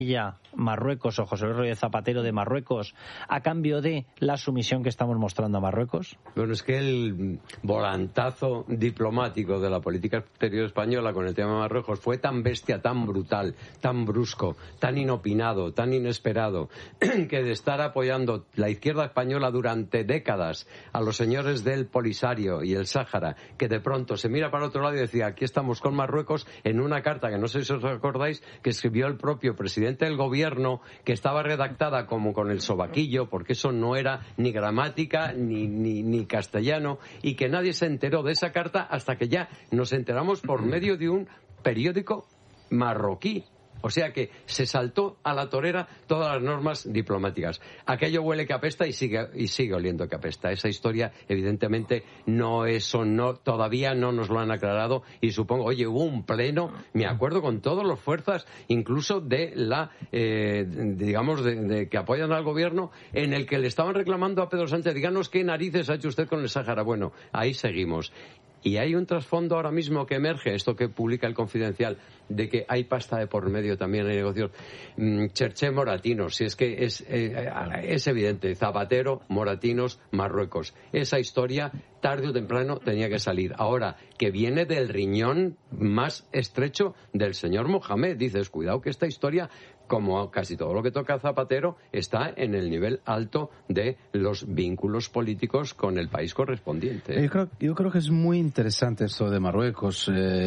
Marruecos o José Luis Rodríguez Zapatero de Marruecos a cambio de la sumisión que estamos mostrando a Marruecos? Bueno, es que el volantazo diplomático de la política exterior española con el tema de Marruecos fue tan bestia, tan brutal, tan brusco, tan inopinado, tan inesperado, que de estar apoyando la izquierda española durante décadas a los señores del Polisario y el Sáhara, que de pronto se mira para otro lado y decía, aquí estamos con Marruecos, en una carta que no sé si os acordáis, que escribió el propio presidente del gobierno, que estaba redactada como con el sobaquillo, porque eso no era ni gramática ni castellano, y que nadie se enteró de esa carta hasta que ya nos enteramos por medio de un periódico marroquí. O sea que se saltó a la torera todas las normas diplomáticas. Aquello huele que apesta y sigue oliendo que apesta. Esa historia, evidentemente, todavía no nos lo han aclarado, y supongo, hubo un pleno, me acuerdo, con todas las fuerzas, incluso de de que apoyan al gobierno, en el que le estaban reclamando a Pedro Sánchez, díganos qué narices ha hecho usted con el Sáhara. Bueno, ahí seguimos. Y hay un trasfondo ahora mismo que emerge, esto que publica el Confidencial, de que hay pasta de por medio, también hay negocios. Cherché Moratinos, si es que es evidente, Zapatero, Moratinos, Marruecos. Esa historia, tarde o temprano, tenía que salir. Ahora, que viene del riñón más estrecho del señor Mohamed. Dices, cuidado que esta historia, como casi todo lo que toca a Zapatero, está en el nivel alto de los vínculos políticos con el país correspondiente. Yo creo que es muy interesante esto de Marruecos.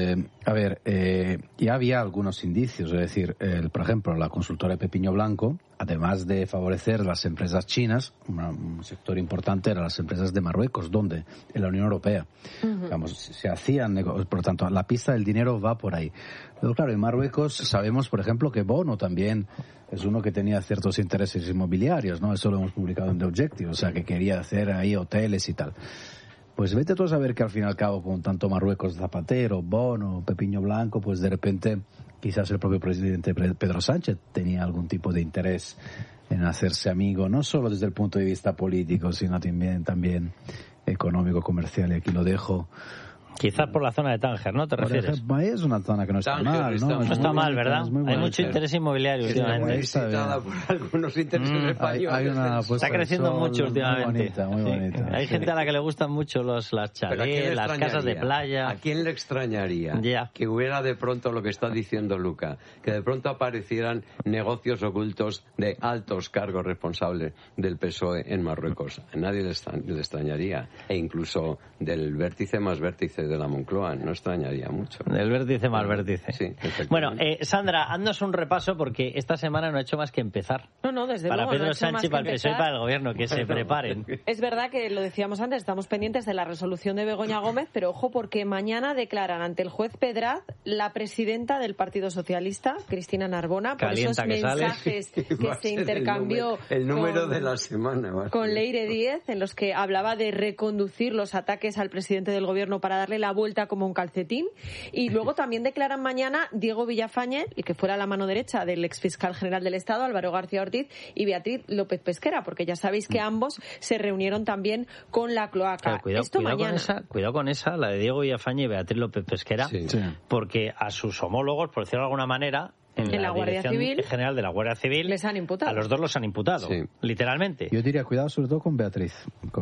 Ya había algunos indicios, es decir, por ejemplo, la consultora Pepiño Blanco, además de favorecer las empresas chinas, un sector importante eran las empresas de Marruecos, ¿dónde? En la Unión Europea. Digamos, se hacían negocios, por lo tanto, la pista del dinero va por ahí. Pero claro, en Marruecos sabemos, por ejemplo, que Bono también es uno que tenía ciertos intereses inmobiliarios, ¿no? Eso lo hemos publicado en The Objective, o sea, que quería hacer ahí hoteles y tal. Pues vete tú a saber que al fin y al cabo, con tanto Marruecos, Zapatero, Bono, Pepiño Blanco, pues de repente quizás el propio presidente Pedro Sánchez tenía algún tipo de interés en hacerse amigo, no solo desde el punto de vista político, sino también económico, comercial, y aquí lo dejo. Quizás por la zona de Tánger, ¿no te refieres? Es una zona que no está mal, ¿no? No está mal, ¿verdad? Hay mucho interés inmobiliario últimamente. Está visitada por algunos intereses españoles. Está creciendo mucho últimamente. Muy bonita. Hay gente a la que le gustan mucho las chalés, las casas de playa. ¿A quién le extrañaría que hubiera de pronto lo que está diciendo Luca? Que de pronto aparecieran negocios ocultos de altos cargos responsables del PSOE en Marruecos. A nadie le extrañaría. E incluso del vértice más vértice de la Moncloa, no extrañaría mucho. Del vértice más vértice. Sí, bueno, Sandra, haznos un repaso, porque esta semana no ha hecho más que empezar. No, desde para luego. Pedro Sánchez, para el PSOE y para el Gobierno, que se preparen. Es verdad que lo decíamos antes, estamos pendientes de la resolución de Begoña Gómez, pero ojo, porque mañana declaran ante el juez Pedraz la presidenta del Partido Socialista, Cristina Narbona, por esos mensajes que se intercambió el número de la semana con Leire Díez, en los que hablaba de reconducir los ataques al presidente del Gobierno para darle la vuelta como un calcetín. Y luego también declaran mañana Diego Villafañe, y que fuera la mano derecha del exfiscal general del Estado, Álvaro García Ortiz, y Beatriz López Pesquera, porque ya sabéis que ambos se reunieron también con la cloaca. Cuidado con esa, la de Diego Villafañe y Beatriz López Pesquera, porque a sus homólogos, por decirlo de alguna manera, en la Guardia Civil General de la Guardia Civil les han imputado. A los dos los han imputado, literalmente. Yo diría cuidado sobre todo con Beatriz,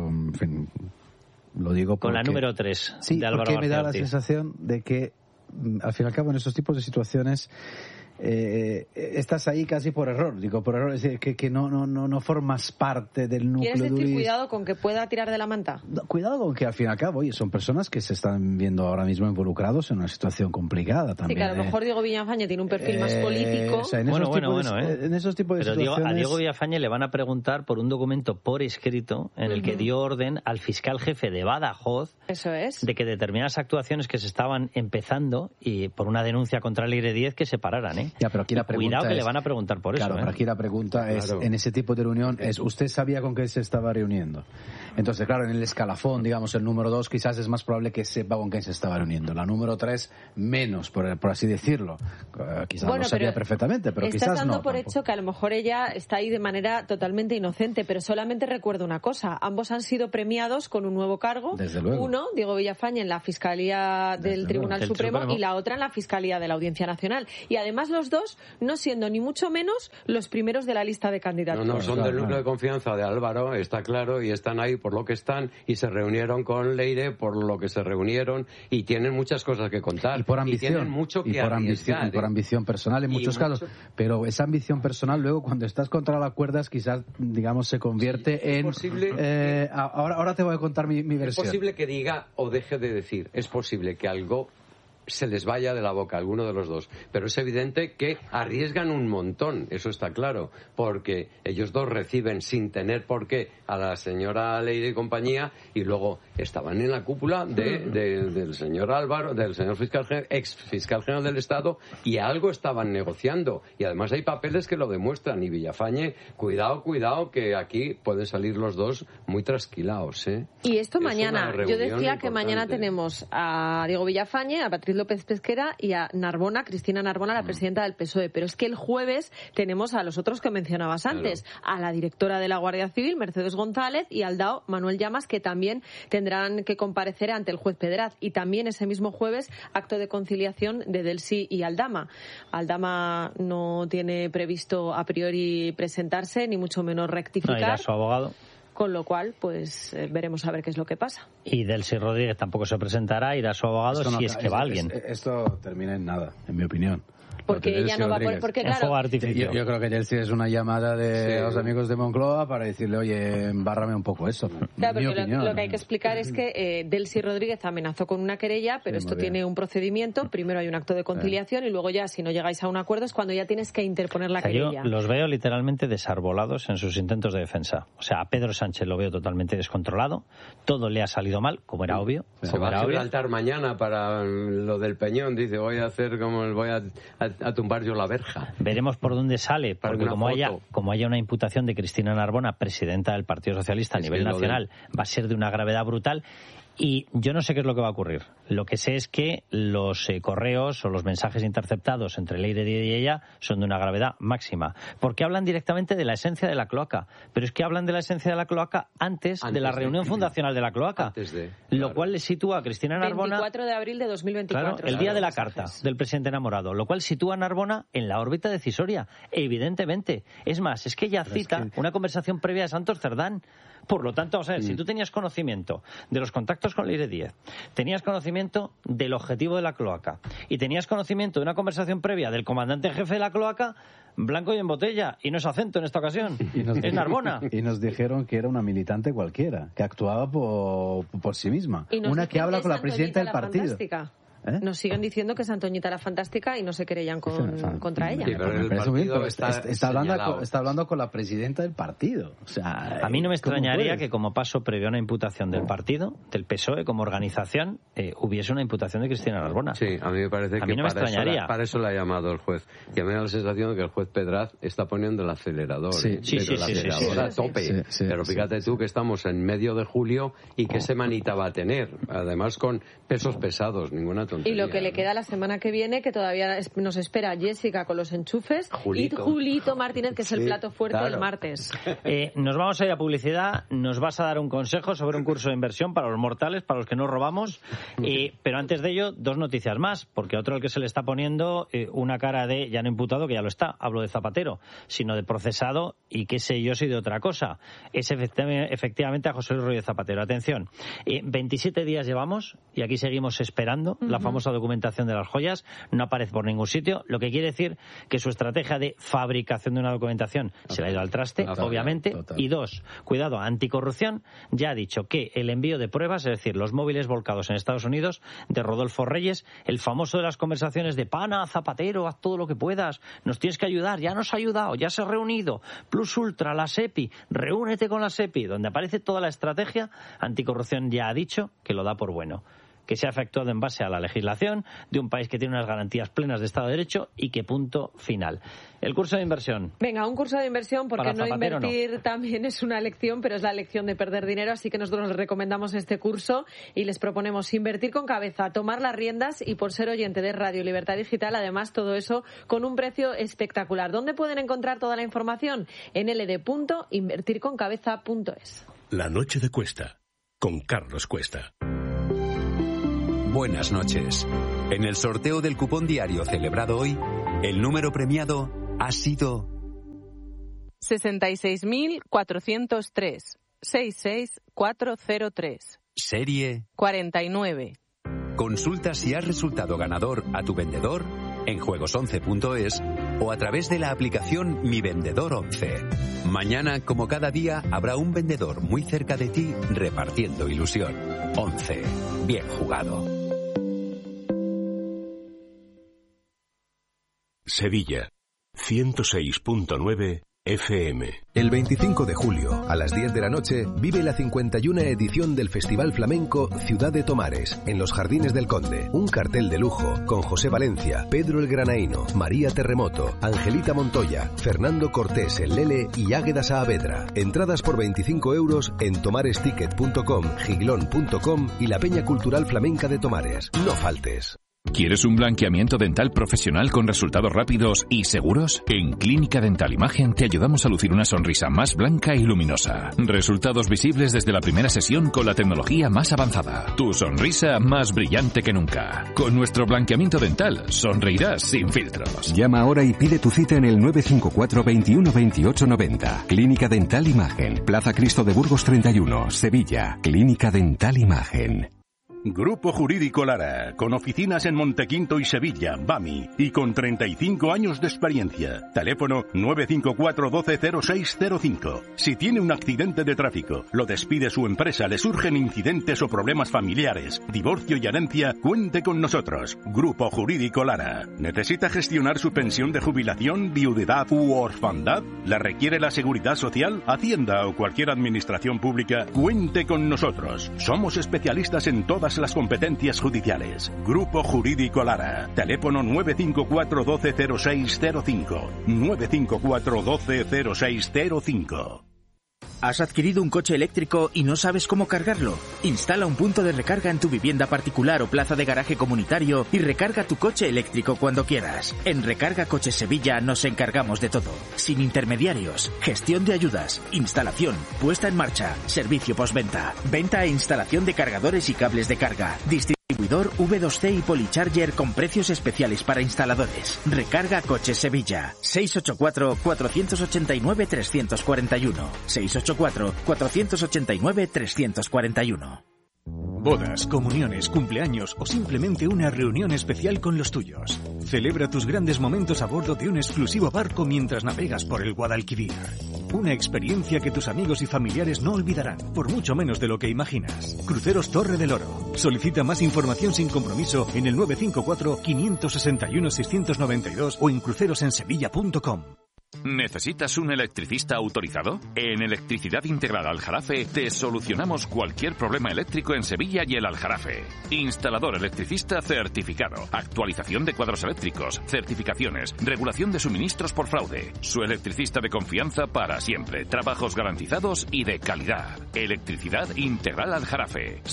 lo digo porque, con la número 3 de Álvaro García Ortiz. Me da la sensación de que al fin y al cabo en estos tipos de situaciones estás ahí casi por error, es decir, que no formas parte del núcleo. ¿Quieres decir cuidado con que pueda tirar de la manta? Cuidado con que al fin y al cabo, son personas que se están viendo ahora mismo involucrados en una situación complicada también. Sí, que a lo mejor Diego Villafañe tiene un perfil más político. O sea, en esos tipos de situaciones... A Diego Villafañe le van a preguntar por un documento por escrito en el que dio orden al fiscal jefe de Badajoz de que determinadas actuaciones que se estaban empezando, y por una denuncia contra Leire Díez, que se pararan, Ya, pero aquí la pregunta cuidado que le van a preguntar por eso. Claro, pero aquí la pregunta es, en ese tipo de reunión, ¿usted sabía con qué se estaba reuniendo? Entonces, claro, en el escalafón, digamos, el número 2 quizás es más probable que sepa con quién se estaba reuniendo. La número 3, menos, por así decirlo. Quizás lo sabía perfectamente, pero quizás no. Estás dando por hecho que a lo mejor ella está ahí de manera totalmente inocente, pero solamente recuerdo una cosa. Ambos han sido premiados con un nuevo cargo. Desde luego. Uno, Diego Villafañe, en la Fiscalía del Tribunal Supremo, y la otra en la Fiscalía de la Audiencia Nacional. Y además los dos no siendo ni mucho menos los primeros de la lista de candidatos. No, son del núcleo de confianza de Álvaro, está claro, y están ahí por lo que están, y se reunieron con Leire por lo que se reunieron, y tienen muchas cosas que contar. Y por ambición. Y tienen mucho que arriesgar, y por ambición personal en muchos casos. Pero esa ambición personal, luego, cuando estás contra las cuerdas, quizás, digamos, se convierte en... Posible, ahora te voy a contar mi versión. Es posible que diga o deje de decir. Es posible que algo se les vaya de la boca, alguno de los dos. Pero es evidente que arriesgan un montón, eso está claro, porque ellos dos reciben sin tener por qué a la señora Leire y compañía, y luego estaban en la cúpula del señor Álvaro, del señor ex fiscal general del Estado, y algo estaban negociando. Y además hay papeles que lo demuestran. Y Villafañe, cuidado, que aquí pueden salir los dos muy trasquilados, ¿eh? Y esto es mañana. Yo decía importante. Que mañana tenemos a Diego Villafañe, a Patricia López Pesquera y a Narbona, Cristina Narbona, la presidenta del PSOE. Pero es que el jueves tenemos a los otros que mencionabas antes, a la directora de la Guardia Civil, Mercedes González, y al DAO, Manuel Llamas, que también tendrán que comparecer ante el juez Pedraz. Y también ese mismo jueves, acto de conciliación de Delcy y Aldama. Aldama no tiene previsto a priori presentarse, ni mucho menos rectificar. No, irá su abogado. Con lo cual, pues veremos a ver qué es lo que pasa. Y Delcy Rodríguez tampoco se presentará, irá su abogado si es que va alguien. Esto termina en nada, en mi opinión. Porque ella no va por... Porque, claro, yo creo que Delcy es una llamada de los amigos de Moncloa para decirle, oye, embárrame un poco eso. Claro, porque lo que hay que explicar es que Delcy Rodríguez amenazó con una querella, pero esto tiene un procedimiento. Primero hay un acto de conciliación y luego ya, si no llegáis a un acuerdo, es cuando ya tienes que interponer la querella. Yo los veo literalmente desarbolados en sus intentos de defensa. O sea, a Pedro Sánchez lo veo totalmente descontrolado. Todo le ha salido mal, como era obvio. Se va a Gibraltar mañana para lo del Peñón. Dice, voy a hacer como... voy a tumbar yo la verja. Veremos por dónde sale, porque como haya una imputación de Cristina Narbona, presidenta del Partido Socialista a nivel nacional, va a ser de una gravedad brutal. Y yo no sé qué es lo que va a ocurrir. Lo que sé es que los correos o los mensajes interceptados entre Leire y ella son de una gravedad máxima. Porque hablan directamente de la esencia de la cloaca. Pero es que hablan de la esencia de la cloaca antes de la reunión fundacional de la cloaca. Lo cual le sitúa a Cristina Narbona... 24 de abril de 2024. Claro, el día de la carta del presidente enamorado. Lo cual sitúa a Narbona en la órbita decisoria. Evidentemente. Es más, es que ella cita una conversación previa de Santos Cerdán. Por lo tanto, o sea, si tú tenías conocimiento de los contactos con Leire Díez, tenías conocimiento del objetivo de la cloaca y tenías conocimiento de una conversación previa del comandante en jefe de la cloaca, blanco y en botella, y no es acento en esta ocasión, es Narbona. Y nos dijeron que era una militante cualquiera, que actuaba por sí misma, una que habla con la presidenta del partido. Fantástica. Nos siguen diciendo que es Antoñita la Fantástica y no se querellan contra ella. Sí, pero está hablando con la presidenta del partido. O sea, a mí no me extrañaría que como paso previo a una imputación del partido, del PSOE como organización, hubiese una imputación de Cristina Narbona. Sí, a mí me parece que no para eso la ha llamado el juez. Y a mí me da la sensación de que el juez Pedraz está poniendo el acelerador. Sí, a tope. Pero fíjate tú que estamos en medio de julio y qué semanita va a tener. Además con pesos pesados, ninguna tontería. Y lo que le queda la semana que viene, que todavía nos espera Jessica con los enchufes, y Julito Martínez, que es el plato fuerte del martes. Nos vamos a ir a publicidad. Nos vas a dar un consejo sobre un curso de inversión para los mortales, para los que no robamos. Pero antes de ello, dos noticias más, porque otro al que se le está poniendo una cara de, ya no imputado, que ya lo está, hablo de Zapatero, sino de procesado, y qué sé yo si de otra cosa. Es efectivamente a José Luis Rodríguez Zapatero. Atención, 27 días llevamos y aquí seguimos esperando la famosa documentación de las joyas, no aparece por ningún sitio, lo que quiere decir que su estrategia de fabricación de una documentación se le ha ido al traste, obviamente. Y dos, cuidado, anticorrupción ya ha dicho que el envío de pruebas, es decir, los móviles volcados en Estados Unidos de Rodolfo Reyes, el famoso de las conversaciones de pana, Zapatero, haz todo lo que puedas, nos tienes que ayudar, ya nos ha ayudado, ya se ha reunido, Plus Ultra, la SEPI, reúnete con la SEPI, donde aparece toda la estrategia, anticorrupción ya ha dicho que lo da por bueno, que se ha efectuado en base a la legislación de un país que tiene unas garantías plenas de Estado de Derecho y que punto final. El curso de inversión. Venga, un curso de inversión, porque no invertir también es una lección, pero es la lección de perder dinero, así que nosotros les recomendamos este curso y les proponemos invertir con cabeza, tomar las riendas y por ser oyente de Radio Libertad Digital, además todo eso con un precio espectacular. ¿Dónde pueden encontrar toda la información? En ld.invertirconcabeza.es. La noche de Cuesta, con Carlos Cuesta. Buenas noches. En el sorteo del cupón diario celebrado hoy, El número premiado ha sido 66.403. 66403. Serie 49. Consulta si has resultado ganador a tu vendedor en juegos11.es o a través de la aplicación Mi Vendedor 11. Mañana, como cada día, habrá un vendedor muy cerca de ti repartiendo ilusión. 11. Bien jugado. Sevilla, 106.9 FM. El 25 de julio, a las 10 de la noche, vive la 51 edición del Festival Flamenco Ciudad de Tomares, en los Jardines del Conde. Un cartel de lujo con José Valencia, Pedro el Granaíno, María Terremoto, Angelita Montoya, Fernando Cortés el Lele y Águeda Saavedra. Entradas por 25 € en tomaresticket.com, giglón.com y la Peña Cultural Flamenca de Tomares. No faltes. ¿Quieres un blanqueamiento dental profesional con resultados rápidos y seguros? En Clínica Dental Imagen te ayudamos a lucir una sonrisa más blanca y luminosa. Resultados visibles desde la primera sesión con la tecnología más avanzada. Tu sonrisa más brillante que nunca. Con nuestro blanqueamiento dental sonreirás sin filtros. Llama ahora y pide tu cita en el 954 21 28 90. Clínica Dental Imagen. Plaza Cristo de Burgos 31, Sevilla. Clínica Dental Imagen. Grupo Jurídico Lara, con oficinas en Montequinto y Sevilla, BAMI, y con 35 años de experiencia. Teléfono 954 120605. Si tiene un accidente de tráfico, lo despide su empresa, le surgen incidentes o problemas familiares, divorcio y herencia, cuente con nosotros. Grupo Jurídico Lara. ¿Necesita gestionar su pensión de jubilación, viudedad u orfandad? ¿La requiere la Seguridad Social, Hacienda o cualquier administración pública? Cuente con nosotros. Somos especialistas en todas las competencias judiciales. Grupo Jurídico Lara. Teléfono 954 120605. 954 120605. ¿Has adquirido un coche eléctrico y no sabes cómo cargarlo? Instala un punto de recarga en tu vivienda particular o plaza de garaje comunitario y recarga tu coche eléctrico cuando quieras. En Recarga Coches Sevilla nos encargamos de todo. Sin intermediarios, gestión de ayudas, instalación, puesta en marcha, servicio postventa, venta e instalación de cargadores y cables de carga, distribuidor V2C y Policharger con precios especiales para instaladores. Recarga Coches Sevilla. 684-489-341. 684-489-341. Bodas, comuniones, cumpleaños o simplemente una reunión especial con los tuyos. Celebra tus grandes momentos a bordo de un exclusivo barco mientras navegas por el Guadalquivir. Una experiencia que tus amigos y familiares no olvidarán, por mucho menos de lo que imaginas. Cruceros Torre del Oro. Solicita más información sin compromiso en el 954-561-692 o en crucerosensevilla.com. ¿Necesitas un electricista autorizado? En Electricidad Integral Aljarafe te solucionamos cualquier problema eléctrico en Sevilla y el Aljarafe. Instalador electricista certificado, actualización de cuadros eléctricos, certificaciones, regulación de suministros por fraude. Su electricista de confianza para siempre, trabajos garantizados y de calidad. Electricidad Integral Aljarafe.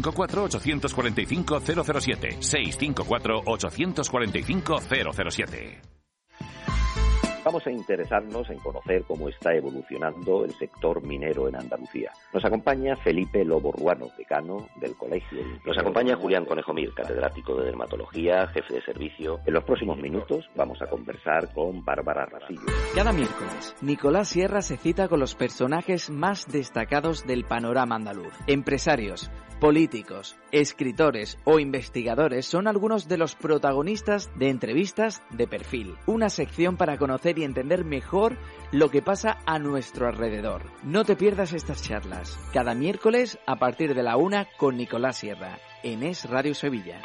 654-845-007. 654-845-007. Vamos a interesarnos en conocer cómo está evolucionando el sector minero en Andalucía. Nos acompaña Felipe Lobo Ruano, decano del Colegio. Nos acompaña Julián Conejo Mir, catedrático de Dermatología, jefe de servicio. En los próximos minutos vamos a conversar con Bárbara Rasillo. Cada miércoles, Nicolás Sierra se cita con los personajes más destacados del panorama andaluz. Empresarios, políticos, escritores o investigadores son algunos de los protagonistas de entrevistas de perfil. Una sección para conocer y entender mejor lo que pasa a nuestro alrededor. No te pierdas estas charlas. Cada miércoles a partir de la 1 con Nicolás Sierra en Es Radio Sevilla.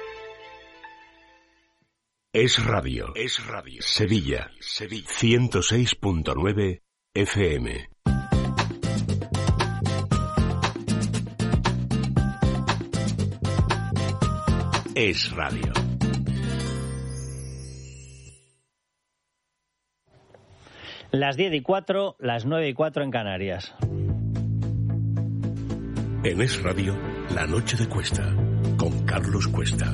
Es Radio. Es Radio. Sevilla. 106.9 FM. Es Radio. Las 10:04, las 9:04 en Canarias. En Es Radio, La Noche de Cuesta, con Carlos Cuesta.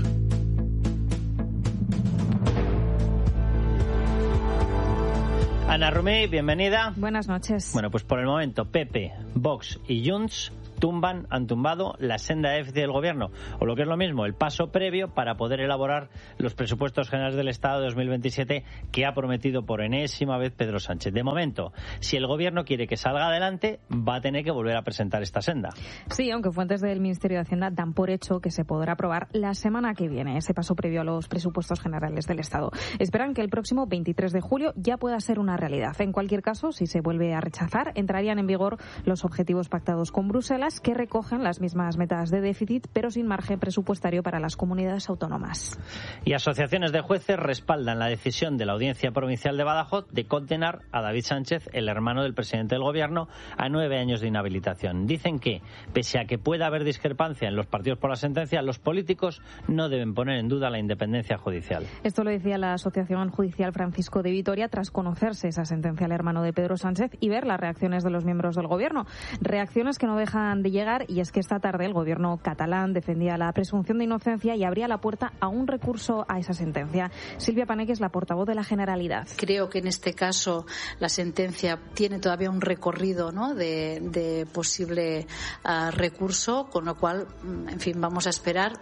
Ana Romé, bienvenida. Buenas noches. Bueno, pues por el momento, PP, Vox y Junts han tumbado la senda de déficit del gobierno, o lo que es lo mismo, el paso previo para poder elaborar los presupuestos generales del Estado de 2027 que ha prometido por enésima vez Pedro Sánchez. De momento, si el gobierno quiere que salga adelante, va a tener que volver a presentar esta senda. Sí, aunque fuentes del Ministerio de Hacienda dan por hecho que se podrá aprobar la semana que viene, ese paso previo a los presupuestos generales del Estado. Esperan que el próximo 23 de julio ya pueda ser una realidad. En cualquier caso, si se vuelve a rechazar, entrarían en vigor los objetivos pactados con Bruselas, que recogen las mismas metas de déficit, pero sin margen presupuestario para las comunidades autónomas. Y asociaciones de jueces respaldan la decisión de la Audiencia Provincial de Badajoz de condenar a David Sánchez, el hermano del presidente del Gobierno, a 9 años de inhabilitación. Dicen que, pese a que pueda haber discrepancia en los partidos por la sentencia, los políticos no deben poner en duda la independencia judicial. Esto lo decía la Asociación Judicial Francisco de Vitoria tras conocerse esa sentencia al hermano de Pedro Sánchez y ver las reacciones de los miembros del Gobierno. Reacciones que no dejan de llegar, y es que esta tarde el Gobierno catalán defendía la presunción de inocencia y abría la puerta a un recurso a esa sentencia. Silvia Paneque es la portavoz de la Generalidad. Creo que en este caso la sentencia tiene todavía un recorrido, ¿no?, de posible recurso, con lo cual, en fin, vamos a esperar.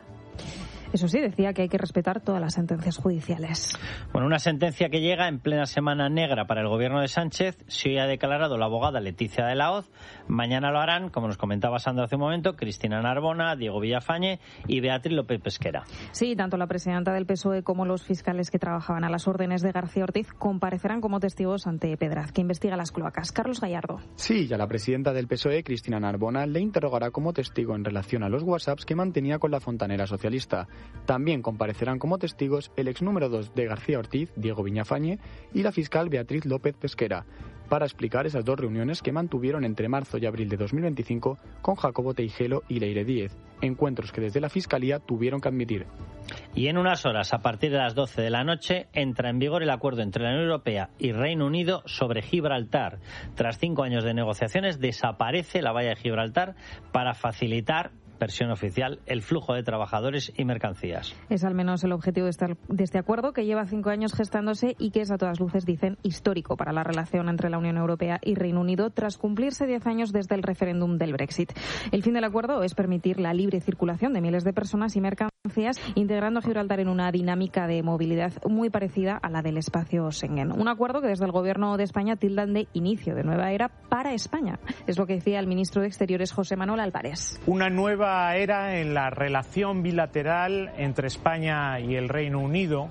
Eso sí, decía que hay que respetar todas las sentencias judiciales. Bueno, una sentencia que llega en plena semana negra para el gobierno de Sánchez. Si hoy ha declarado la abogada Leticia de la Hoz, mañana lo harán, como nos comentaba Sandra hace un momento, Cristina Narbona, Diego Villafañe y Beatriz López Pesquera. Sí, tanto la presidenta del PSOE como los fiscales que trabajaban a las órdenes de García Ortiz comparecerán como testigos ante Pedraz, que investiga las cloacas. Carlos Gallardo. Sí, y a la presidenta del PSOE, Cristina Narbona, le interrogará como testigo en relación a los WhatsApps que mantenía con la fontanera socialista. También comparecerán como testigos el ex número 2 de García Ortiz, Diego Villafañe, y la fiscal Beatriz López Pesquera, para explicar esas dos reuniones que mantuvieron entre marzo y abril de 2025 con Jacobo Teijelo y Leire Díez, encuentros que desde la Fiscalía tuvieron que admitir. Y en unas horas, a partir de las 12 de la noche, entra en vigor el acuerdo entre la Unión Europea y Reino Unido sobre Gibraltar. Tras 5 años de negociaciones, desaparece la valla de Gibraltar para facilitar, versión oficial, el flujo de trabajadores y mercancías. Es al menos el objetivo de este acuerdo, que lleva 5 años gestándose y que es a todas luces, dicen, histórico para la relación entre la Unión Europea y Reino Unido tras cumplirse 10 años desde el referéndum del Brexit. El fin del acuerdo es permitir la libre circulación de miles de personas y mercancías, integrando a Gibraltar en una dinámica de movilidad muy parecida a la del espacio Schengen. Un acuerdo que desde el Gobierno de España tildan de inicio de nueva era para España. Es lo que decía el ministro de Exteriores, José Manuel Álvarez. Una nueva era en la relación bilateral entre España y el Reino Unido,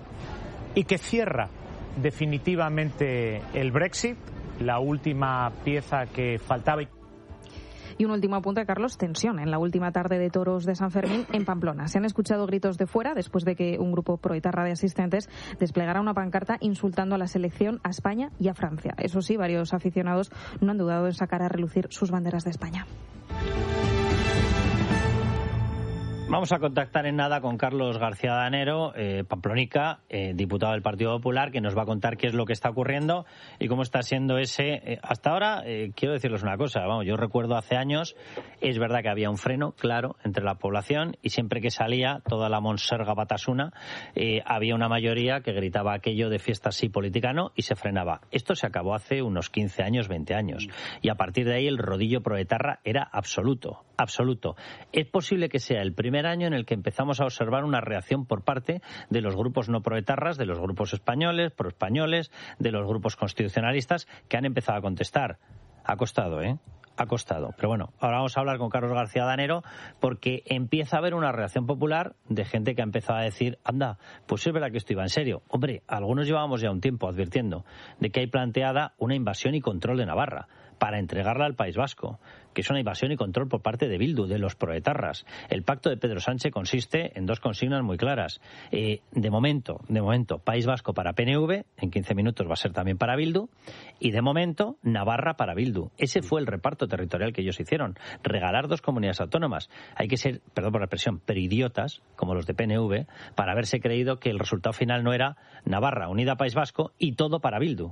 y que cierra definitivamente el Brexit, la última pieza que faltaba. Y un último apunte, Carlos, tensión en la última tarde de toros de San Fermín en Pamplona. Se han escuchado gritos de fuera después de que un grupo proetarra de asistentes desplegara una pancarta insultando a la selección, a España y a Francia. Eso sí, varios aficionados no han dudado en sacar a relucir sus banderas de España. Vamos a contactar en nada con Carlos García Danero, pamplonica, diputado del Partido Popular, que nos va a contar qué es lo que está ocurriendo y cómo está siendo ese. Hasta ahora, quiero decirles una cosa, vamos, yo recuerdo hace años, es verdad que había un freno, claro, entre la población, y siempre que salía toda la monserga batasuna, había una mayoría que gritaba aquello de fiesta sí, política no, y se frenaba. Esto se acabó hace unos 15 años, 20 años, y a partir de ahí el rodillo proetarra era absoluto. Absoluto. Es posible que sea el primer año en el que empezamos a observar una reacción por parte de los grupos no proetarras, de los grupos españoles, proespañoles, de los grupos constitucionalistas, que han empezado a contestar. Ha costado, ha costado. Pero bueno, ahora vamos a hablar con Carlos García Danero, porque empieza a haber una reacción popular de gente que ha empezado a decir, anda, pues es verdad que esto iba en serio. Hombre, algunos llevábamos ya un tiempo advirtiendo de que hay planteada una invasión y control de Navarra para entregarla al País Vasco, que es una invasión y control por parte de Bildu, de los proetarras. El pacto de Pedro Sánchez consiste en 2 consignas muy claras. De momento, País Vasco para PNV, en 15 minutos va a ser también para Bildu, y de momento, Navarra para Bildu. Ese fue el reparto territorial que ellos hicieron, regalar 2 comunidades autónomas. Hay que ser, perdón por la expresión, pero idiotas, como los de PNV, para haberse creído que el resultado final no era Navarra unida a País Vasco y todo para Bildu.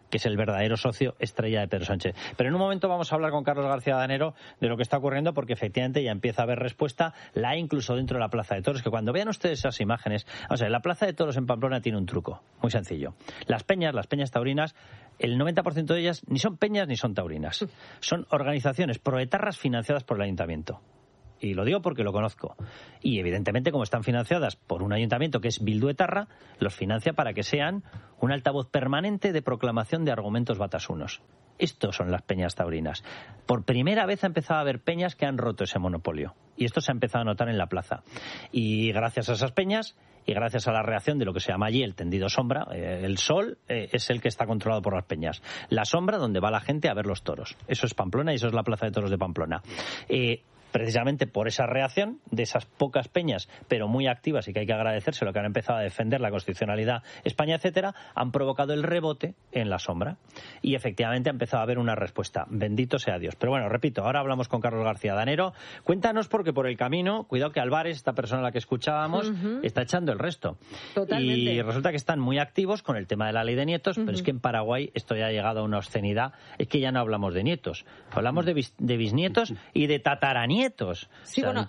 que es el verdadero socio estrella de Pedro Sánchez. Pero en un momento vamos a hablar con Carlos García Danero de lo que está ocurriendo, porque efectivamente ya empieza a haber respuesta, la hay incluso dentro de la Plaza de Toros, que cuando vean ustedes esas imágenes, o sea, la Plaza de Toros en Pamplona tiene un truco, muy sencillo. Las peñas taurinas, el 90% de ellas ni son peñas ni son taurinas. Son organizaciones proetarras financiadas por el ayuntamiento. Y lo digo porque lo conozco. Y evidentemente, como están financiadas por un ayuntamiento que es Bildu Etarra, los financia para que sean un altavoz permanente de proclamación de argumentos batasunos. Estos son las peñas taurinas. Por primera vez ha empezado a haber peñas que han roto ese monopolio. Y esto se ha empezado a notar en la plaza. Y gracias a esas peñas, y gracias a la reacción de lo que se llama allí el tendido sombra, el sol es el que está controlado por las peñas. La sombra, donde va la gente a ver los toros. Eso es Pamplona y eso es la Plaza de Toros de Pamplona. Precisamente por esa reacción de esas pocas peñas, pero muy activas y que hay que agradecerse, lo que han empezado a defender la constitucionalidad España, etcétera, han provocado el rebote en la sombra. Y efectivamente ha empezado a haber una respuesta. Bendito sea Dios. Pero bueno, repito, ahora hablamos con Carlos García Danero. Cuéntanos, porque por el camino, cuidado que Álvarez, esta persona a la que escuchábamos, está echando el resto. Totalmente. Y resulta que están muy activos con el tema de la ley de nietos, pero es que en Paraguay esto ya ha llegado a una obscenidad. Es que ya no hablamos de nietos, hablamos de bisnietos y de tataranietos. Sí, bueno,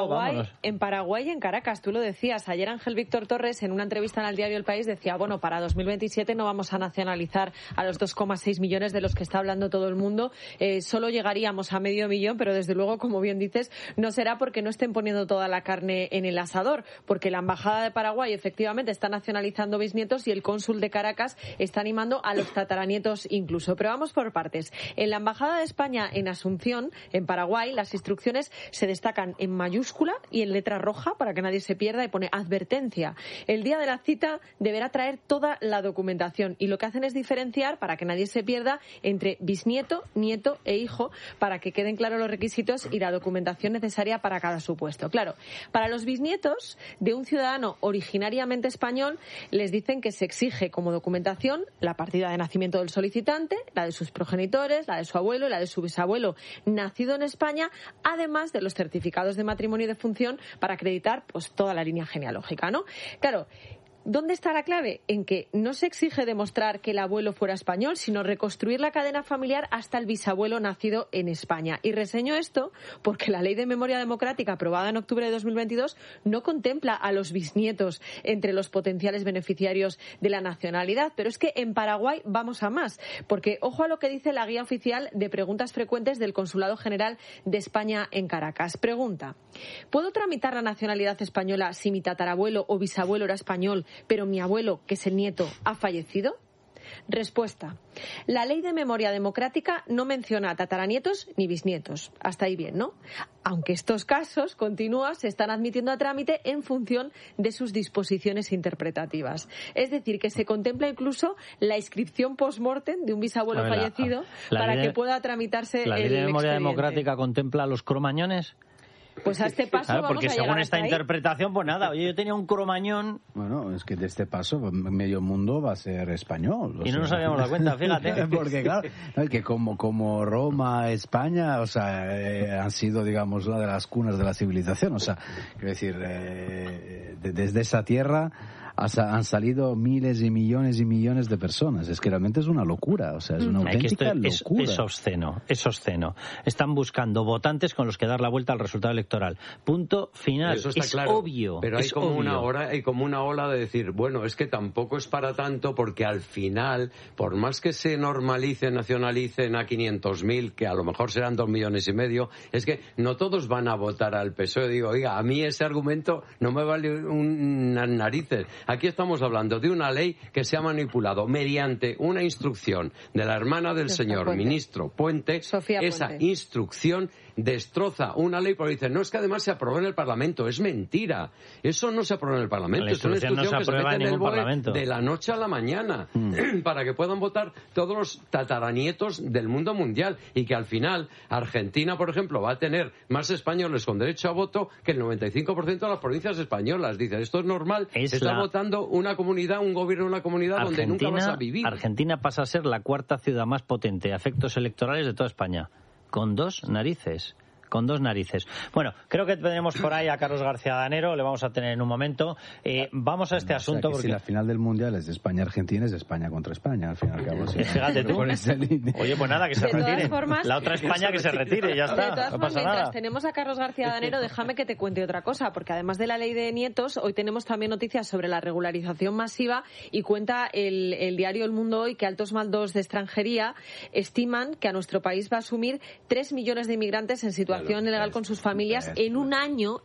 en Paraguay y en Caracas, tú lo decías. Ayer Ángel Víctor Torres, en una entrevista en el diario El País, decía, bueno, para 2027 no vamos a nacionalizar a los 2,6 millones de los que está hablando todo el mundo. Solo llegaríamos a 500.000, pero desde luego, como bien dices, no será porque no estén poniendo toda la carne en el asador, porque la Embajada de Paraguay efectivamente está nacionalizando bisnietos y el cónsul de Caracas está animando a los tataranietos incluso. Pero vamos por partes. En la Embajada de España en Asunción, en Paraguay, las instrucciones se destacan en mayúscula y en letra roja para que nadie se pierda, y pone advertencia. El día de la cita deberá traer toda la documentación, y lo que hacen es diferenciar, para que nadie se pierda, entre bisnieto, nieto e hijo, para que queden claros los requisitos y la documentación necesaria para cada supuesto. Claro, para los bisnietos de un ciudadano originariamente español les dicen que se exige como documentación la partida de nacimiento del solicitante, la de sus progenitores, la de su abuelo y la de su bisabuelo nacido en España, además de los certificados de matrimonio y de función para acreditar pues toda la línea genealógica, ¿no? Claro, ¿dónde está la clave? En que no se exige demostrar que el abuelo fuera español, sino reconstruir la cadena familiar hasta el bisabuelo nacido en España. Y reseño esto porque la Ley de Memoria Democrática, aprobada en octubre de 2022, no contempla a los bisnietos entre los potenciales beneficiarios de la nacionalidad. Pero es que en Paraguay vamos a más, porque ojo a lo que dice la guía oficial de preguntas frecuentes del Consulado General de España en Caracas. Pregunta: ¿puedo tramitar la nacionalidad española si mi tatarabuelo o bisabuelo era español, pero mi abuelo, que es el nieto, ha fallecido? Respuesta: la Ley de Memoria Democrática no menciona tataranietos ni bisnietos. Hasta ahí bien, ¿no? Aunque estos casos, continúa, se están admitiendo a trámite en función de sus disposiciones interpretativas. Es decir, que se contempla incluso la inscripción post-mortem de un bisabuelo fallecido para que pueda tramitarse el expediente. ¿La Ley de Memoria Democrática contempla a los cromañones? Pues a este paso vamos porque a llegar según esta hasta interpretación, pues nada, oye, yo tenía un cromañón. Bueno, es que de este paso medio mundo va a ser español. Y no nos habíamos dado cuenta, fíjate. Porque claro, es que como Roma, España, o sea, han sido, digamos, una de las cunas de la civilización. O sea, quiero decir, desde esa tierra han salido miles y millones de personas. Es que realmente es una locura, o sea, es una auténtica locura. Es obsceno, es obsceno. Están buscando votantes con los que dar la vuelta al resultado electoral. Punto final. Eso está es claro, obvio. Pero hay como una ola de decir, bueno, es que tampoco es para tanto, porque al final, por más que se normalicen, nacionalicen a 500.000, que a lo mejor serán 2,5 millones, es que no todos van a votar al PSOE. Digo, oiga, a mí ese argumento no me vale unas narices. Aquí estamos hablando de una ley que se ha manipulado mediante una instrucción de la hermana del señor ministro Puente. Sofía Esa Puente. Instrucción destroza una ley porque dicen, no, es que además se aprobó en el Parlamento. Es mentira. Eso no se aprobó en el Parlamento. La Es una instrucción no instrucción se que se aprueba mete en en el ningún BOE parlamento. de la noche a la mañana para que puedan votar todos los tataranietos del mundo mundial, y que al final Argentina, por ejemplo, va a tener más españoles con derecho a voto que el 95% de las provincias españolas. Dicen, esto es normal. Está votando una comunidad, un gobierno de una comunidad donde nunca vas a vivir. Argentina pasa a ser la cuarta ciudad más potente a efectos electorales de toda España, con 2 narices. con dos narices. Bueno, creo que tenemos por ahí a Carlos García Danero, le vamos a tener en un momento. Vamos a este asunto porque... Si la final del Mundial es de España-Argentina, es de España contra España, al final. Fíjate tú. Oye, pues nada, que se retire. Formas, la otra España que se retire, ya está. De todas no pasa formas, mientras nada. tenemos a Carlos García Danero, déjame que te cuente otra cosa, porque además de la ley de nietos, hoy tenemos también noticias sobre la regularización masiva y cuenta el diario El Mundo hoy que altos mandos de extranjería estiman que a nuestro país va a asumir 3 millones de inmigrantes en situación ilegal con sus familias en un año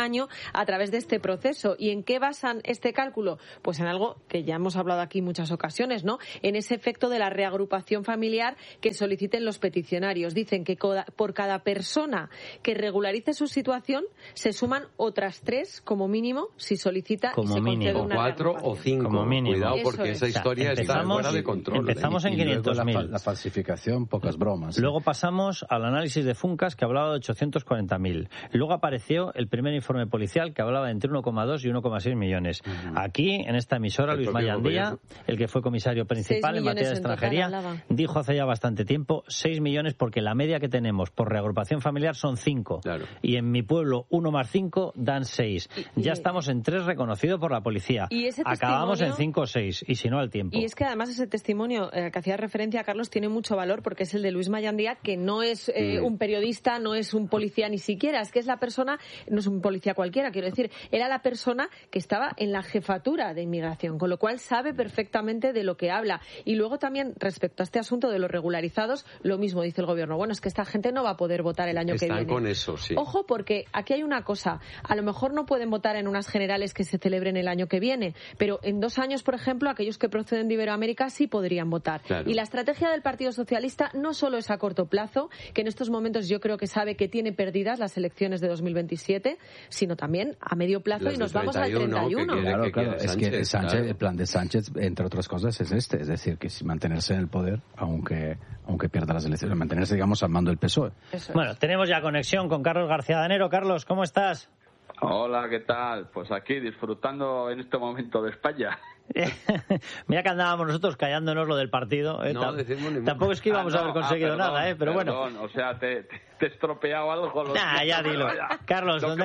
a través de este proceso. ¿Y en qué basan este cálculo? Pues en algo que ya hemos hablado aquí en muchas ocasiones, ¿no? En ese efecto de la reagrupación familiar que soliciten los peticionarios. Dicen que por cada persona que regularice su situación se suman otras 3 como mínimo si solicita como y se mínimo. concede una 4 o 5. Como mínimo. Cuidado, porque esa historia está fuera de control. Empezamos en 500.000. La falsificación, pocas bromas. Luego pasamos al análisis de Funcas, que hablaba de 840.000. Luego apareció el primer informe policial, que hablaba de entre 1,2 y 1,6 millones. Aquí, en esta emisora, Luis Mayandía, el que fue comisario principal en materia de extranjería, dijo hace ya bastante tiempo 6 millones, porque la media que tenemos por reagrupación familiar son 5. Claro. Y en mi pueblo, 1 más 5 dan 6. Ya estamos en 3 reconocido por la policía. Acabamos en 5 o 6, y si no al tiempo. Y es que además ese testimonio que hacía referencia a Carlos tiene mucho valor, porque es el de Luis Mayandía, que no es un periodista, no es un policía ni siquiera, es que es la persona, no es un policía cualquiera, quiero decir, era la persona que estaba en la jefatura de inmigración, con lo cual sabe perfectamente de lo que habla. Y luego también, respecto a este asunto de los regularizados, lo mismo dice el gobierno. Bueno, es que esta gente no va a poder votar el año que viene. Están con eso, sí. Ojo, porque aquí hay una cosa, a lo mejor no pueden votar en unas generales que se celebren el año que viene, pero en 2 años, por ejemplo, aquellos que proceden de Iberoamérica sí podrían votar. Claro. Y la estrategia del Partido Socialista no solo es a corto plazo, que en estos momentos yo creo que sabe que tiene perdidas las elecciones de 2027, sino también a medio plazo, y nos vamos al 31. Claro, es que Sánchez, el plan de Sánchez, entre otras cosas, es este, es decir, que si mantenerse en el poder, aunque pierda las elecciones, mantenerse, digamos, al mando del PSOE. Bueno, tenemos ya conexión con Carlos García Danero. Carlos, ¿cómo estás? Hola, ¿qué tal? Pues aquí disfrutando en este momento de España. Mira que andábamos nosotros callándonos lo del partido. No decimos ni tampoco es que íbamos a haber conseguido nada, pero perdón, bueno. O sea, te he estropeado algo. Ya dilo. Carlos, no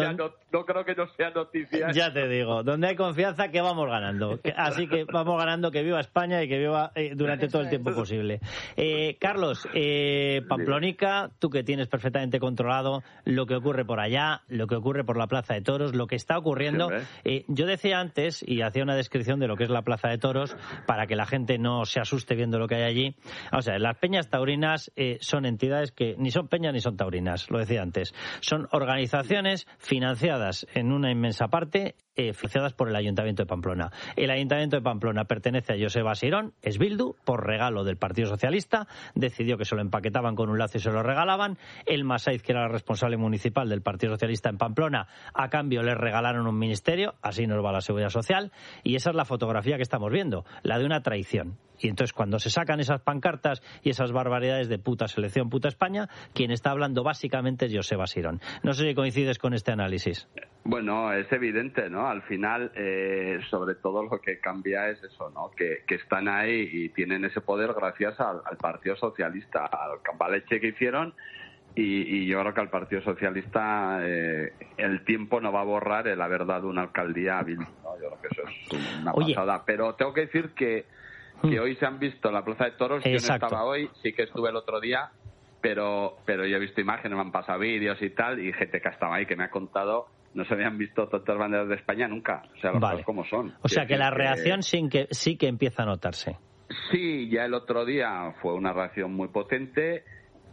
creo que no sea noticia. Ya te digo, donde hay confianza que vamos ganando. Así que vamos ganando, que viva España y que viva durante todo el tiempo posible. Carlos, Pamplónica, tú que tienes perfectamente controlado lo que ocurre por allá, lo que ocurre por la Plaza de Toros, lo que está ocurriendo. Yo decía antes, y hacía una descripción de lo que es la Plaza de Toros, para que la gente no se asuste viendo lo que hay allí. O sea, las peñas taurinas son entidades que ni son peñas ni son taurinas, lo decía antes. Son organizaciones financiadas en una inmensa parte, financiadas por el Ayuntamiento de Pamplona. El Ayuntamiento de Pamplona pertenece a Joseba Sirón, es Bildu, por regalo del Partido Socialista, decidió que se lo empaquetaban con un lazo y se lo regalaban. El Masaiz, que era el responsable municipal del Partido Socialista en Pamplona, a cambio les regalaron un ministerio, así nos va la Seguridad Social, y esa es la fotografía que estamos viendo, la de una traición. Y entonces cuando se sacan esas pancartas y esas barbaridades de puta selección, puta España, quien está hablando básicamente es Joseba Sirón. No sé si coincides con este análisis. Bueno, es evidente, ¿no? Al final, sobre todo lo que cambia es eso, ¿no? Que están ahí y tienen ese poder gracias al Partido Socialista, al cambaleche que hicieron. Y yo creo que al Partido Socialista el tiempo no va a borrar el haber dado una alcaldía a Bildu, ¿no? Yo creo que eso es una pasada. Pero tengo que decir que hoy se han visto en la Plaza de Toros. Exacto. Yo no estaba hoy, sí que estuve el otro día, pero yo he visto imágenes, me han pasado vídeos y tal, y gente que ha estado ahí que me ha contado, no se habían visto tantas banderas de España nunca. O sea, las cosas como son. O sea, que la reacción sí que empieza a notarse. Sí, ya el otro día fue una reacción muy potente.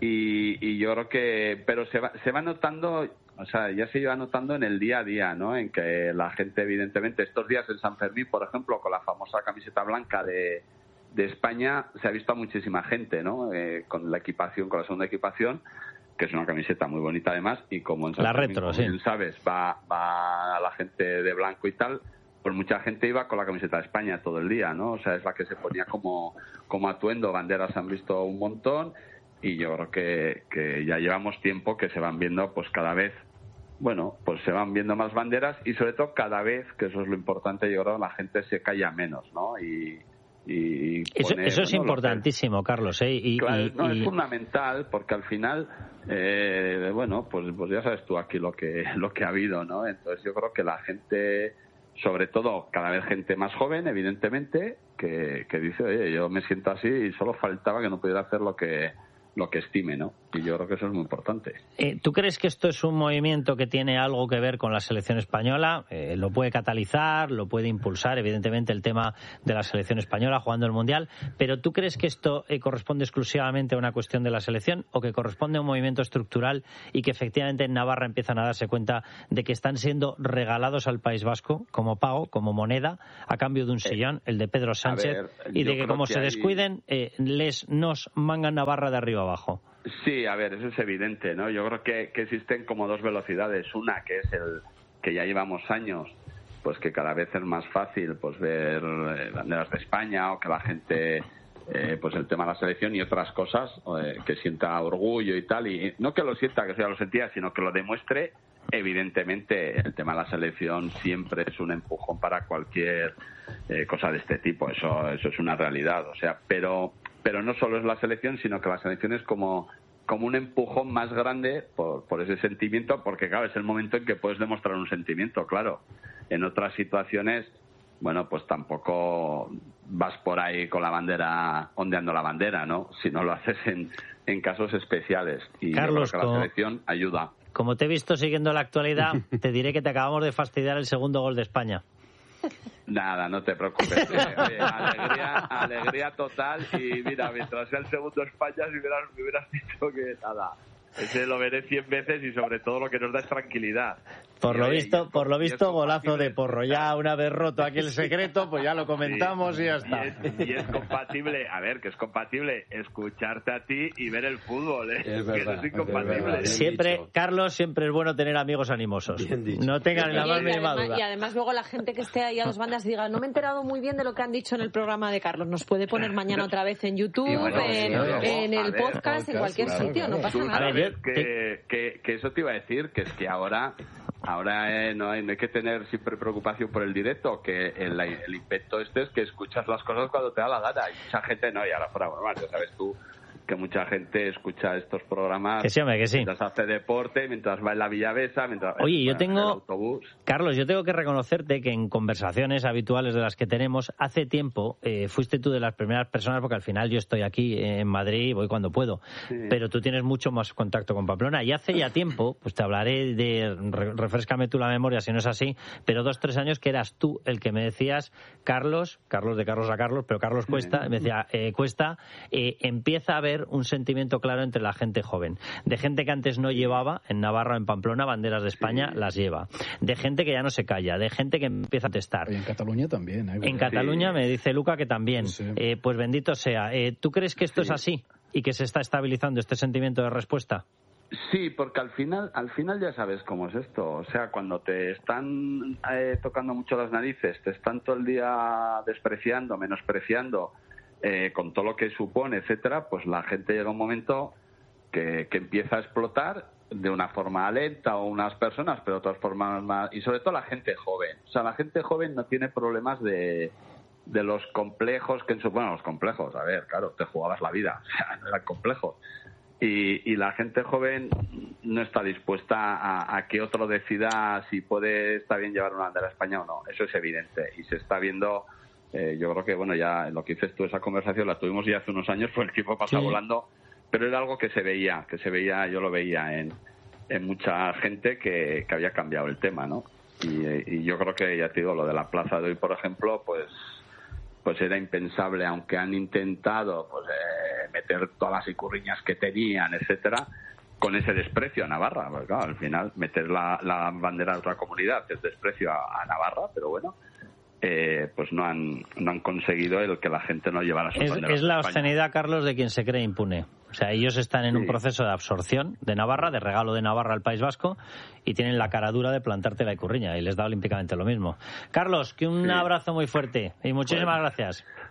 Y yo creo que, pero se va notando, o sea, ya se iba notando en el día a día, ¿no? En que la gente, evidentemente, estos días en San Fermín, por ejemplo, con la famosa camiseta blanca de España, se ha visto a muchísima gente, ¿no? Con la equipación, con la segunda equipación, que es una camiseta muy bonita además, y como en San Fermín, retro, como bien sabes, va la gente de blanco y tal, pues mucha gente iba con la camiseta de España todo el día, ¿no? O sea, es la que se ponía como atuendo. Banderas se han visto un montón. Y yo creo que ya llevamos tiempo que se van viendo, pues cada vez, bueno, pues se van viendo más banderas, y sobre todo cada vez, que eso es lo importante, yo creo, la gente se calla menos, ¿no? Y y eso es importantísimo, Carlos. Claro, es fundamental, porque al final, pues ya sabes tú aquí lo que ha habido, ¿no? Entonces yo creo que la gente, sobre todo cada vez gente más joven, evidentemente, que dice, oye, yo me siento así y solo faltaba que no pudiera hacer lo que estime, ¿no? Y yo creo que eso es muy importante. ¿Tú crees que esto es un movimiento que tiene algo que ver con la selección española? ¿Lo puede catalizar, lo puede impulsar, evidentemente, el tema de la selección española jugando el Mundial? ¿Pero tú crees que esto corresponde exclusivamente a una cuestión de la selección o que corresponde a un movimiento estructural y que efectivamente en Navarra empiezan a darse cuenta de que están siendo regalados al País Vasco como pago, como moneda, a cambio de un sillón, el de Pedro Sánchez, y de que como se descuiden, nos mangan Navarra de arriba abajo? Sí, a ver, eso es evidente, ¿no? Yo creo que existen como dos velocidades. Una, que es el que ya llevamos años, pues que cada vez es más fácil pues ver banderas de España, o que la gente, pues el tema de la selección y otras cosas, que sienta orgullo y tal, y no que lo sienta, que eso ya lo sentía, sino que lo demuestre. Evidentemente, el tema de la selección siempre es un empujón para cualquier cosa de este tipo. Eso es una realidad, o sea, pero no solo es la selección, sino que la selección es como un empujón más grande por ese sentimiento, porque claro, es el momento en que puedes demostrar un sentimiento, claro. En otras situaciones, bueno, pues tampoco vas por ahí con la bandera, ondeando la bandera, ¿no? Si no lo haces en casos especiales. Y Carlos, yo creo que la selección ayuda. Como te he visto siguiendo la actualidad, te diré que te acabamos de fastidiar el segundo gol de España. Nada, no te preocupes. Oye, alegría total. Y mira, mientras sea el segundo España, si me hubieras dicho que nada, ese lo veré 100 veces y sobre todo lo que nos da es tranquilidad. Por lo visto, golazo de Porro. Ya una vez roto aquí el secreto, pues ya lo comentamos y ya está. Y es compatible, a ver, que es compatible escucharte a ti y ver el fútbol, ¿eh? Es verdad, eso es incompatible. Siempre, Carlos, siempre es bueno tener amigos animosos. No tengan la más mínima duda. Y además luego la gente que esté ahí a dos bandas diga, no me he enterado muy bien de lo que han dicho en el programa de Carlos. Nos puede poner mañana otra vez en YouTube, en el podcast, en cualquier sitio, no pasa nada. A ver, que eso te iba a decir, que es que ahora no hay que tener siempre preocupación por el directo, que el invento es que escuchas las cosas cuando te da la gana, y mucha gente no, y ahora fuera normal, ya sabes tú que mucha gente escucha estos programas que sí. Mientras hace deporte, mientras va en la Villavesa, mientras Oye, en el autobús. Carlos, yo tengo que reconocerte que en conversaciones habituales de las que tenemos, hace tiempo fuiste tú de las primeras personas, porque al final yo estoy aquí en Madrid y voy cuando puedo, pero tú tienes mucho más contacto con Pamplona, y hace ya tiempo, pues te hablaré refréscame tú la memoria si no es así, pero 2-3 años que eras tú el que me decías, Carlos de Carlos a Carlos, pero Carlos Cuesta, me decía, Cuesta, empieza a haber un sentimiento claro entre la gente joven, de gente que antes no llevaba en Navarra o en Pamplona banderas de España, las lleva, de gente que ya no se calla, de gente que empieza a testar. Y en Cataluña también. En Cataluña me dice Luca que también. Pues bendito sea. ¿Tú crees que esto es así y que se está estabilizando este sentimiento de respuesta? Sí, porque al final ya sabes cómo es esto. O sea, cuando te están tocando mucho las narices, te están todo el día despreciando, menospreciando, con todo lo que supone, etcétera, pues la gente llega un momento que empieza a explotar de una forma lenta, o unas personas, pero otras formas más, y sobre todo la gente joven. O sea, la gente joven no tiene problemas de los complejos los complejos, a ver, claro, te jugabas la vida, o sea, no eran complejos. Y la gente joven no está dispuesta a que otro decida si está bien llevar una bandera a España o no. Eso es evidente y se está viendo. Yo creo que, bueno, ya lo que dices tú, esa conversación la tuvimos ya hace unos años, pues el tiempo pasa volando, pero era algo que se veía, yo lo veía en mucha gente que había cambiado el tema, ¿no? Y yo creo que, ya te digo, lo de la plaza de hoy, por ejemplo, pues era impensable, aunque han intentado meter todas las icurriñas que tenían, etcétera, con ese desprecio a Navarra, porque claro, al final meter la bandera de otra comunidad es desprecio a Navarra, pero bueno, pues no han conseguido el que la gente no llevara sus banderas. Es la obscenidad, Carlos, de quien se cree impune. O sea, ellos están en un proceso de absorción de Navarra, de regalo de Navarra al País Vasco, y tienen la cara dura de plantarte la icurriña, y les da olímpicamente lo mismo. Carlos, que un abrazo muy fuerte y muchísimas gracias.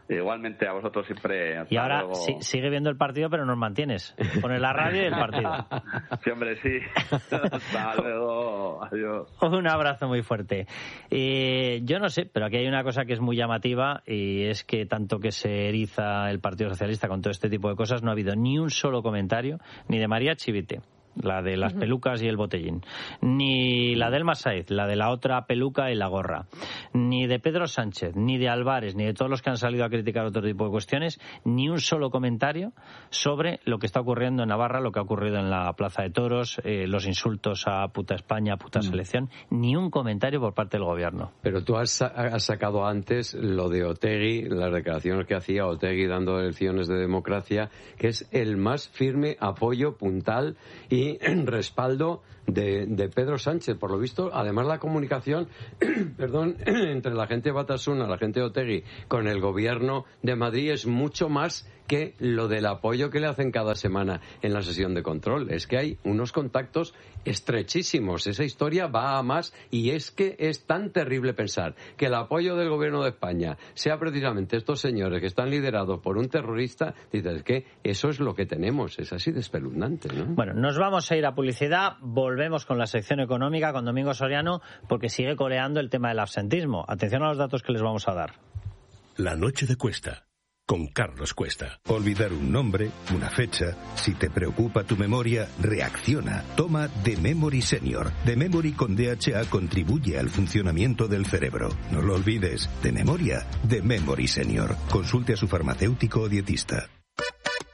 Igualmente a vosotros siempre. Y ahora sigue viendo el partido, pero nos mantienes. Pones la radio y el partido. Sí, hombre, sí. Hasta luego. Adiós. Un abrazo muy fuerte. Yo no sé, pero aquí hay una cosa que es muy llamativa y es que tanto que se eriza el Partido Socialista con todo este tipo de cosas, no ha habido ni un solo comentario ni de María Chivite, la de las pelucas y el botellín, ni la del Masaez, la de la otra peluca y la gorra, ni de Pedro Sánchez, ni de Álvarez, ni de todos los que han salido a criticar otro tipo de cuestiones, ni un solo comentario sobre lo que está ocurriendo en Navarra, lo que ha ocurrido en la Plaza de Toros, los insultos a puta España, puta selección, ni un comentario por parte del gobierno. Pero tú has sacado antes lo de Otegi, las declaraciones que hacía Otegi dando lecciones de democracia, que es el más firme apoyo puntal y respaldo de Pedro Sánchez. Por lo visto, además la comunicación entre la gente de Batasuna, la gente de Otegi, con el gobierno de Madrid es mucho más que lo del apoyo que le hacen cada semana en la sesión de control. Es que hay unos contactos estrechísimos. Esa historia va a más y es que es tan terrible pensar que el apoyo del gobierno de España sea precisamente estos señores que están liderados por un terrorista. Dices que eso es lo que tenemos. Es así de espeluznante, ¿no? Bueno, nos vamos a ir a publicidad. Volvemos con la sección económica con Domingo Soriano porque sigue coleando el tema del absentismo. Atención a los datos que les vamos a dar. La noche de Cuesta. Con Carlos Cuesta. Olvidar un nombre, una fecha. Si te preocupa tu memoria, reacciona. Toma The Memory Senior. The Memory con DHA contribuye al funcionamiento del cerebro. No lo olvides. De memoria, The Memory Senior. Consulte a su farmacéutico o dietista.